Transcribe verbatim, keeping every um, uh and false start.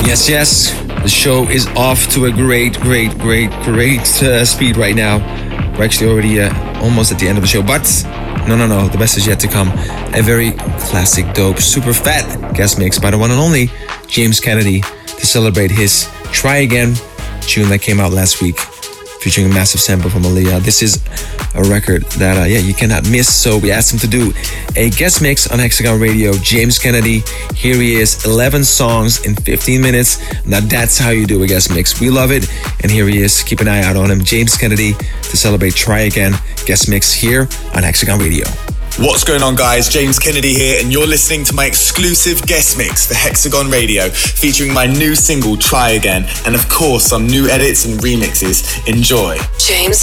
Yes, yes. The show is off to a great, great, great, great uh, speed right now. We're actually already uh, almost at the end of the show, but no, no, no. The best is yet to come. A very classic, dope, super fat guest mix by the one and only James Kennedy to celebrate his Try Again tune that came out last week, featuring a massive sample from Aaliyah. This is a record that, uh, yeah, you cannot miss. So we asked him to do a guest mix on Hexagon Radio. James Kennedy, here he is, eleven songs in fifteen minutes. Now that's how you do a guest mix. We love it. And here he is. Keep an eye out on him. James Kennedy to celebrate Try Again guest mix here on Hexagon Radio. What's going on, guys? James Kennedy here, and you're listening to my exclusive guest mix for Hexagon Radio, featuring my new single, Try Again, and of course, some new edits and remixes. Enjoy. James